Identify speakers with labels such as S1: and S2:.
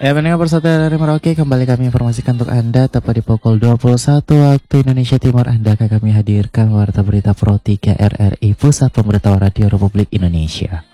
S1: Ya, pendengar Persatuan dari Merauke, kembali kami informasikan untuk Anda tepat di pukul 21 waktu Indonesia Timur. Anda akan kami hadirkan warta berita Pro 3 RRI Pusat Pemberitahuan Radio Republik Indonesia.